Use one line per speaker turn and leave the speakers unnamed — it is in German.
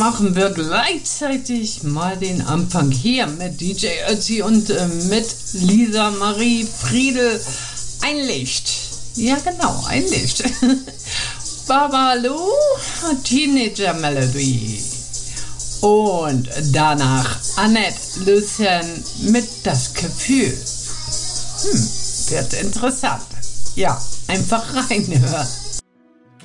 machen wir gleichzeitig mal den Anfang hier mit DJ Ötzi und mit Lisa Marie Friedel. Ein Licht. Ja genau, ein Licht. Babalu, Teenager Melody. Und danach Annette Lucien mit Das Gefühl. Wird interessant. Ja, einfach reinhören.